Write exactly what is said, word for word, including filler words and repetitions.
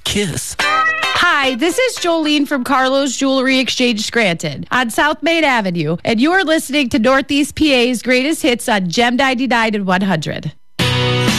kiss. Hi, this is Jolene from Carlos Jewelry Exchange Scranton on South Main Avenue, and you're listening to Northeast P A's greatest hits on Gem ninety-nine and one hundred.